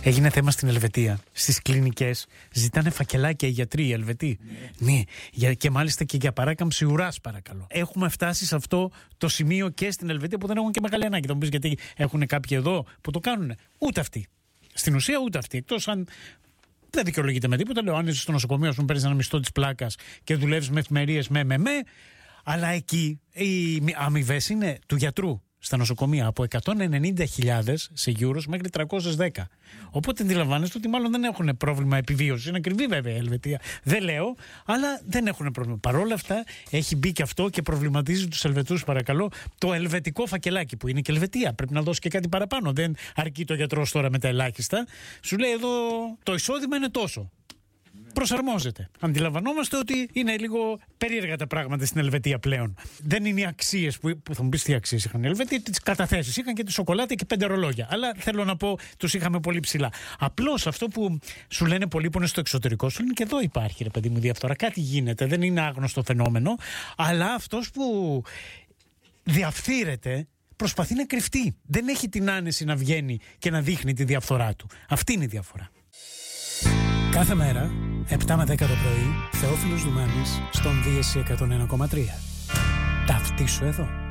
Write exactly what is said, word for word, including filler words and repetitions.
Έγινε θέμα στην Ελβετία. Στις κλινικές ζητάνε φακελάκια οι γιατροί, οι Ελβετοί. Ναι. ναι. Για, και μάλιστα και για παράκαμψη ουράς, παρακαλώ. Έχουμε φτάσει σε αυτό το σημείο και στην Ελβετία που δεν έχουν και μεγάλη ανάγκη. Θα μου πεις γιατί έχουν κάποιοι εδώ που το κάνουν. Ούτε αυτοί. Στην ουσία ούτε αυτοί. Εκτός αν δεν δικαιολογείται με τίποτα. Λέω, αν είσαι στο νοσοκομείο, α πούμε, παίρνει ένα μισθό τη πλάκα και δουλεύει με εφημερίες με με με. Αλλά εκεί οι αμοιβές είναι του γιατρού στα νοσοκομεία από εκατόν ενενήντα χιλιάδες σε γιούρος μέχρι τριακόσιες δέκα. Οπότε αντιλαμβάνεστε ότι μάλλον δεν έχουν πρόβλημα επιβίωσης. Είναι ακριβή βέβαια η Ελβετία. Δεν λέω, αλλά δεν έχουν πρόβλημα. Παρ' όλα αυτά έχει μπει και αυτό και προβληματίζει τους Ελβετούς, παρακαλώ, το ελβετικό φακελάκι που είναι και Ελβετία. Πρέπει να δώσει και κάτι παραπάνω. Δεν αρκεί το γιατρός τώρα με τα ελάχιστα. Σου λέει εδώ το εισόδημα είναι τόσο. Προσαρμόζεται. Αντιλαμβανόμαστε ότι είναι λίγο περίεργα τα πράγματα στην Ελβετία πλέον. Δεν είναι οι αξίες που, που θα μου πεις τι αξίες είχαν οι Ελβετοί, τις καταθέσεις. Είχαν και τη σοκολάτα και πέντε ρολόγια. Αλλά θέλω να πω, τους είχαμε πολύ ψηλά. Απλώς αυτό που σου λένε πολλοί που είναι στο εξωτερικό, σου λένε και εδώ υπάρχει, ρε παιδί μου, διαφθορά. Κάτι γίνεται. Δεν είναι άγνωστο φαινόμενο. Αλλά αυτός που διαφθείρεται προσπαθεί να κρυφτεί. Δεν έχει την άνεση να βγαίνει και να δείχνει τη διαφθορά του. Αυτή είναι η διαφορά. Κάθε μέρα, επτά με δέκα το πρωί, Θεόφιλος Δουμάνης στον Δίεση εκατόν ένα κόμμα τρία. Ταυτίσου εδώ.